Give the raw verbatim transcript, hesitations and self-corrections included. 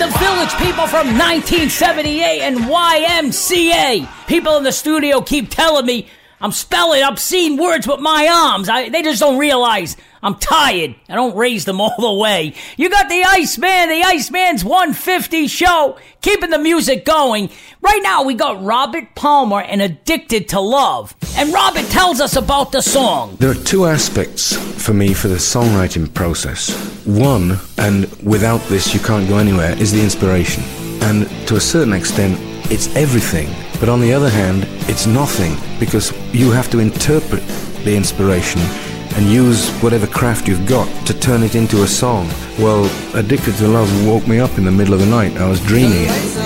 the Village People from nineteen seventy-eight and Y M C A. People in the studio keep telling me I'm spelling obscene words with my arms. I, they just don't realize I'm tired. I don't raise them all the way. You got the Iceman, the Iceman's one fifty show, keeping the music going. Right now we got Robert Palmer and Addicted to Love. And Robert tells us about the song. There are two aspects for me for the songwriting process. One, and without this you can't go anywhere, is the inspiration. And to a certain extent, it's everything. But on the other hand, it's nothing, because you have to interpret the inspiration and use whatever craft you've got to turn it into a song. Well, Addicted to Love woke me up in the middle of the night. I was dreaming it.